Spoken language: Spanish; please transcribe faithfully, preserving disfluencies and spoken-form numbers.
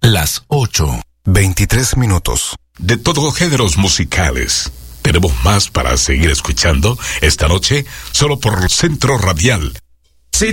Las ocho, veintitrés minutos. De todos géneros musicales. Tenemos más para seguir escuchando esta noche, solo por Centro Radial